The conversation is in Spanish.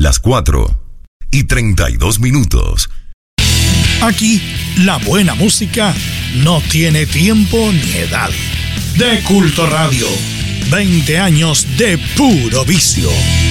las 4:32. Aquí, la buena música no tiene tiempo ni edad. De Culto Radio, 20 años de puro vicio.